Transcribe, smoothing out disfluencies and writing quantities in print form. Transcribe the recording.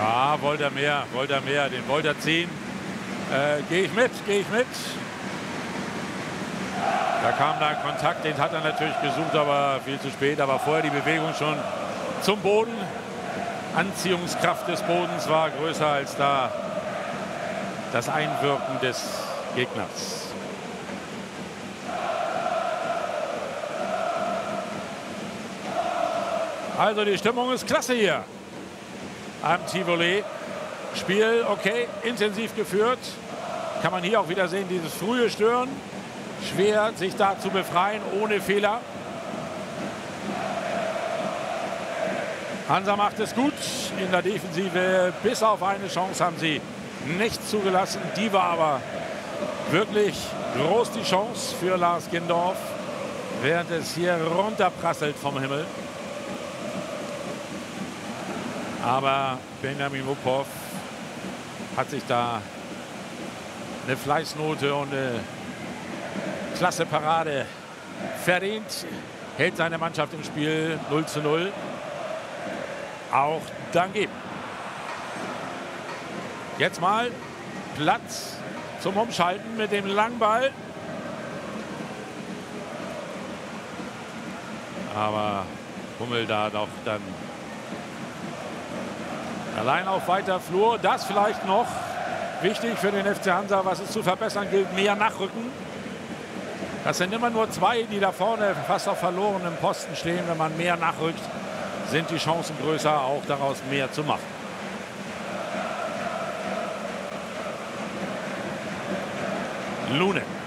Ah, wollte er mehr, den wollte er ziehen. Gehe ich mit. Da kam da Kontakt, den hat er natürlich gesucht, aber viel zu spät. Aber vorher die Bewegung schon zum Boden. Anziehungskraft des Bodens war größer als da das Einwirken des Gegners. Also die Stimmung ist klasse hier am Tivoli. Spiel okay, intensiv geführt. Kann man hier auch wieder sehen, dieses frühe Stören. Schwer, sich da zu befreien, ohne Fehler. Hansa macht es gut in der Defensive. Bis auf eine Chance haben sie nicht zugelassen. Die war aber wirklich groß, die Chance für Lars Gindorf, während es hier runterprasselt vom Himmel. Aber Benjamin Uphoff hat sich da eine Fleißnote und eine klasse Parade verdient. Hält seine Mannschaft im Spiel 0:0. Auch Dangi. Jetzt mal Platz zum Umschalten mit dem Langball. Aber Hummel da doch dann allein auf weiter Flur. Das vielleicht noch wichtig für den FC Hansa, was es zu verbessern gilt, mehr nachrücken. Das sind immer nur zwei, die da vorne fast auf verlorenem Posten stehen. Wenn man mehr nachrückt, sind die Chancen größer, auch daraus mehr zu machen. Lune.